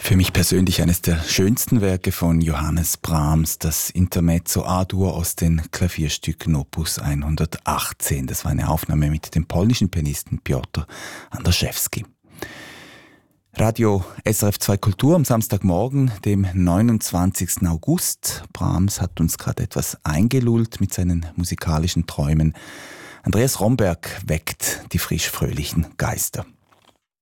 Für mich persönlich eines der schönsten Werke von Johannes Brahms, das Intermezzo A-Dur aus den Klavierstücken Opus 118. Das war eine Aufnahme mit dem polnischen Pianisten Piotr Andraszewski. Radio SRF 2 Kultur am Samstagmorgen, dem 29. August. Brahms hat uns gerade etwas eingelullt mit seinen musikalischen Träumen. Andreas Romberg weckt die frisch-fröhlichen Geister.